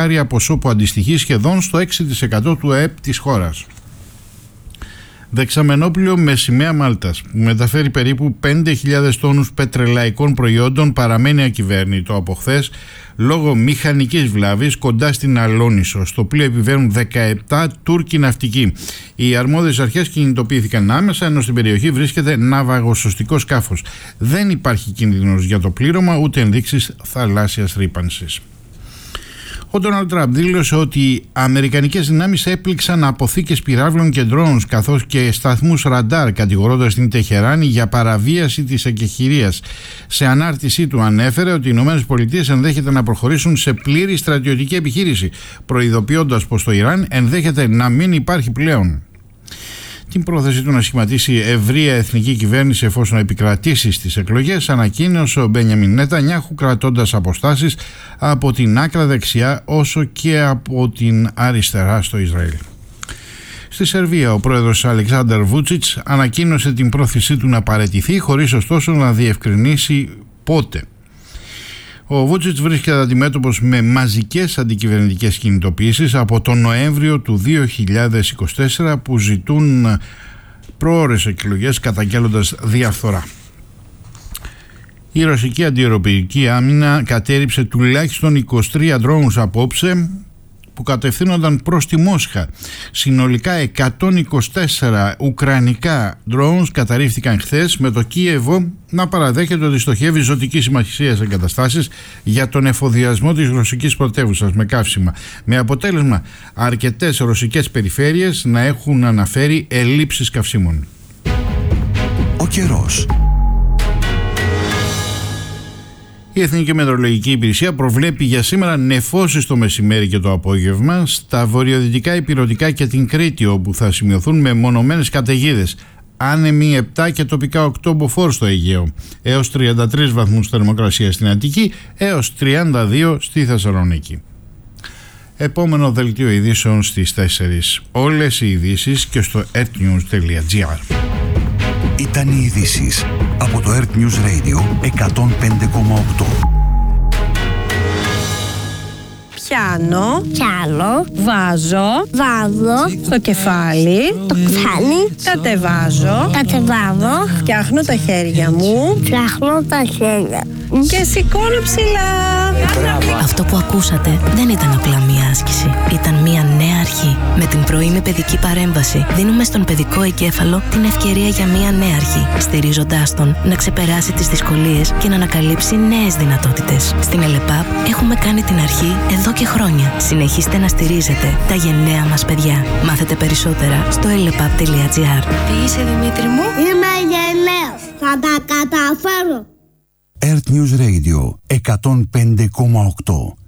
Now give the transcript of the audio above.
δολάρια, ποσό που αντιστοιχεί σχεδόν στο 6% του ΑΕΠ της χώρας. Δεξαμενόπλιο με σημαία Μάλτας, που μεταφέρει περίπου 5.000 τόνους πετρελαϊκών προϊόντων, παραμένει ακυβέρνητο από χθες λόγω μηχανικής βλάβης κοντά στην Αλόνισο. Στο πλοίο επιβαίνουν 17 Τούρκοι ναυτικοί. Οι αρμόδιες αρχές κινητοποιήθηκαν άμεσα, ενώ στην περιοχή βρίσκεται ναυαγοσωστικό σκάφος. Δεν υπάρχει κίνδυνος για το πλήρωμα, ούτε ενδείξεις θαλάσσιας ρύπανσης. Ο Ντόναλντ Τραμπ δήλωσε ότι οι αμερικανικές δυνάμεις έπληξαν αποθήκες πυράβλων και drones καθώς και σταθμούς ραντάρ, κατηγορώντας την Τεχεράνη για παραβίαση της εκεχηρίας. Σε ανάρτησή του ανέφερε ότι οι ΗΠΑ ενδέχεται να προχωρήσουν σε πλήρη στρατιωτική επιχείρηση, προειδοποιώντας πως το Ιράν ενδέχεται να μην υπάρχει πλέον. Την πρόθεση του να σχηματίσει ευρεία εθνική κυβέρνηση εφόσον επικρατήσει στις εκλογές ανακοίνωσε ο Μπένιαμιν Νετανιάχου, κρατώντας αποστάσεις από την άκρα δεξιά όσο και από την αριστερά στο Ισραήλ. Στη Σερβία, ο πρόεδρος Αλεξάνδερ Βούτσιτς ανακοίνωσε την πρόθεσή του να παραιτηθεί, χωρίς ωστόσο να διευκρινίσει πότε. Ο Βούτσιτς βρίσκεται αντιμέτωπος με μαζικές αντικυβερνητικές κινητοποιήσεις από τον Νοέμβριο του 2024 που ζητούν προώρες εκλογές καταγγέλλοντας διαφθορά. Η ρωσική αντιεροπορική άμυνα κατέριψε τουλάχιστον 23 drones απόψε που κατευθύνονταν προς τη Μόσχα. Συνολικά 124 ουκρανικά drones καταρρίφθηκαν χθες, με το Κίεβο να παραδέχεται ότι στοχεύει ζωτική σημασία σε εγκαταστάσεις για τον εφοδιασμό της ρωσικής πρωτεύουσας με καύσιμα, με αποτέλεσμα αρκετές ρωσικές περιφέρειες να έχουν αναφέρει ελλείψεις καυσίμων. Ο καιρός. Η Εθνική Μετεωρολογική Υπηρεσία προβλέπει για σήμερα νεφώσεις το μεσημέρι και το απόγευμα στα βορειοδυτικά, ηπειρωτικά και την Κρήτη, όπου θα σημειωθούν μεμονωμένες καταιγίδες. Άνεμοι 7 και τοπικά 8 μποφόρ στο Αιγαίο, έως 33 βαθμούς θερμοκρασία στην Αττική, έως 32 στη Θεσσαλονίκη. Επόμενο δελτίο ειδήσεων στις 4. Όλες οι ειδήσεις και στο earthnews.gr. Ήταν οι ειδήσεις από το Earth News Radio 105,8. Πιάνω, βάζω, στο κεφάλι, κατεβάζω, φτιάχνω τα χέρια μου, και σηκώνω ψηλά. Αυτό που ακούσατε δεν ήταν απλά μία άσκηση. Ήταν μία νέα αρχή. Με την πρωινή παιδική παρέμβαση δίνουμε στον παιδικό εγκέφαλο την ευκαιρία για μία νέα αρχή, στηρίζοντάς τον να ξεπεράσει τις δυσκολίες και να ανακαλύψει νέες δυνατότητες. Στην ΕΛΕΠΑΠ έχουμε κάνει την αρχή εδώ και χρόνια. Συνεχίστε να στηρίζετε τα γενναία μας παιδιά. Μάθετε περισσότερα στο elepap.gr. Τι είσαι, Δημήτρη μου? Είμαι γενναίος. Θα τα καταφέρω. Earth News Radio 105,8.